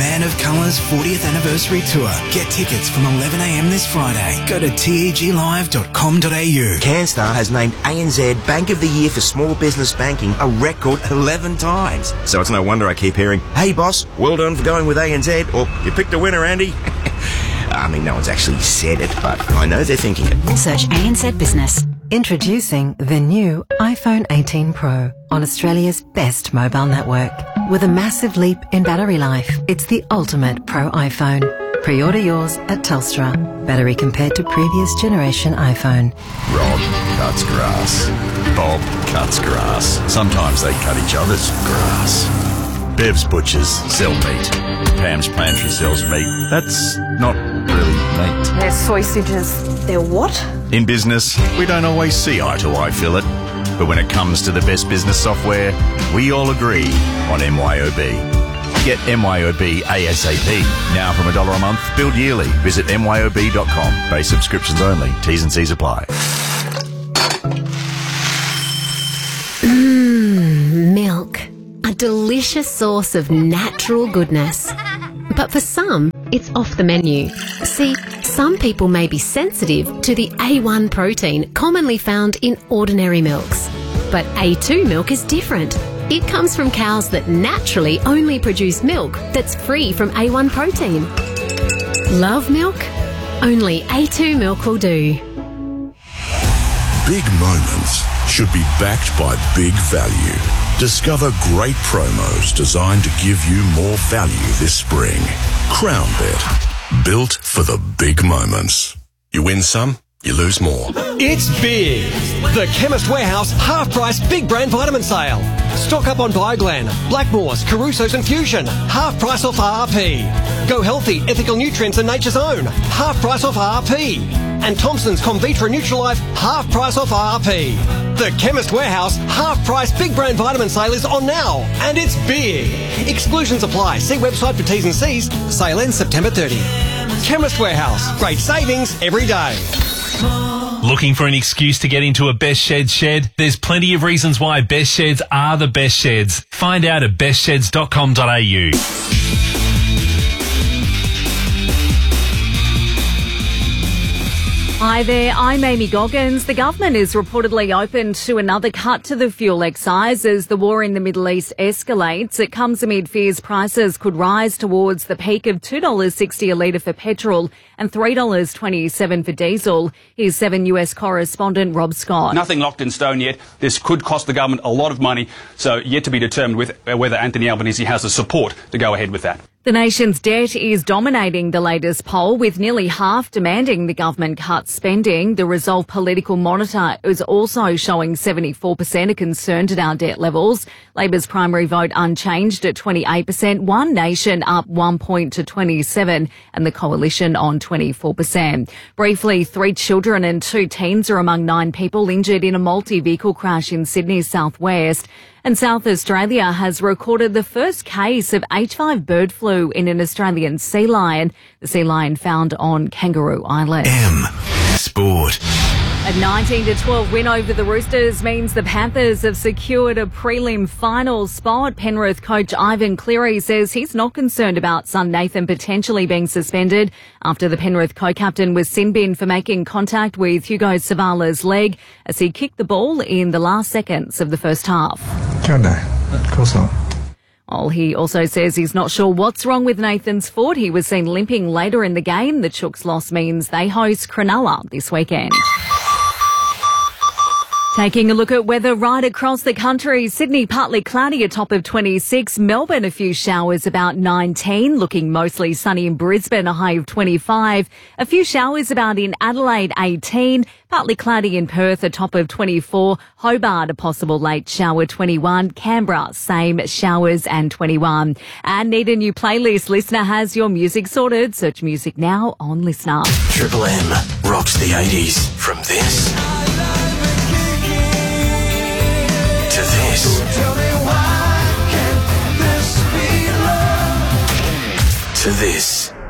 Man of Colour's 40th anniversary tour. Get tickets from 11 a.m. this Friday. Go to teglive.com.au. CanStar has named ANZ Bank of the Year for Small Business Banking a record 11 times. So it's no wonder I keep hearing, "Hey boss, well done for going with ANZ," or "You picked a winner, Andy." I mean, no one's actually said it, but I know they're thinking it. Search ANZ Business. Introducing the new iPhone 18 Pro on Australia's best mobile network. With a massive leap in battery life, it's the ultimate Pro iPhone. Pre-order yours at Telstra. Battery compared to previous generation iPhone. Rob cuts grass. Bob cuts grass. Sometimes they cut each other's grass. Bev's Butchers sell meat. Pam's Pantry sells meat. That's not really meat. They're sausages. They're what? In business, we don't always see eye to eye, Philip. But when it comes to the best business software, we all agree on MYOB. Get MYOB ASAP. Now from $1 a month, billed yearly. Visit MYOB.com. Base subscriptions only. T's and C's apply. Milk. A delicious source of natural goodness. But for some, it's off the menu. See, some people may be sensitive to the A1 protein commonly found in ordinary milks. But A2 milk is different. It comes from cows that naturally only produce milk that's free from A1 protein. Love milk? Only A2 milk will do. Big moments should be backed by big value. Discover great promos designed to give you more value this spring. CrownBet, built for the big moments. You win some, you lose more. It's big! The Chemist Warehouse half-price big brand vitamin sale. Stock up on Bioglan, Blackmores, Caruso's and Fusion. Half price off RRP. Go Healthy, Ethical Nutrients and Nature's Own. Half price off RRP. And Thompson's Comvitra Nutralife, half price off RRP. The Chemist Warehouse half-price big brand vitamin sale is on now, and it's big. Exclusions apply. See website for T's and C's. Sale ends September 30. Chemist Warehouse. Great savings every day. Looking for an excuse to get into a Best Sheds shed? There's plenty of reasons why Best Sheds are the best sheds. Find out at bestsheds.com.au. Hi there, I'm Amy Goggins. The government is reportedly open to another cut to the fuel excise as the war in the Middle East escalates. It comes amid fears prices could rise towards the peak of $2.60 a litre for petrol and $3.27 for diesel. Here's 7 US correspondent Rob Scott. Nothing locked in stone yet. This could cost the government a lot of money, so yet to be determined whether Anthony Albanese has the support to go ahead with that. The nation's debt is dominating the latest poll, with nearly half demanding the government cut spending. The Resolve Political Monitor is also showing 74% are concerned at our debt levels. Labor's primary vote unchanged at 28%, One Nation up 1 point to 27%, and the Coalition on 24%. Briefly, 3 children and 2 teens are among 9 people injured in a multi-vehicle crash in Sydney's southwest. And South Australia has recorded the first case of H5 bird flu in an Australian sea lion. The sea lion found on Kangaroo Island. Sport. A 19-12 win over the Roosters means the Panthers have secured a prelim final spot. Penrith coach Ivan Cleary says he's not concerned about son Nathan potentially being suspended after the Penrith co-captain was sin-binned for making contact with Hugo Savala's leg as he kicked the ball in the last seconds of the first half. No, of course not. Well, he also says he's not sure what's wrong with Nathan's foot. He was seen limping later in the game. The Chooks' loss means they host Cronulla this weekend. Taking a look at weather right across the country, Sydney partly cloudy, a top of 26. Melbourne, a few showers, about 19. Looking mostly sunny in Brisbane, a high of 25. A few showers about in Adelaide, 18. Partly cloudy in Perth, a top of 24. Hobart, a possible late shower, 21. Canberra, same showers and 21. And need a new playlist? Listener has your music sorted. Search music now on Listener. Triple M rocks the 80s from this to this. Tell me why can't this be love? To this.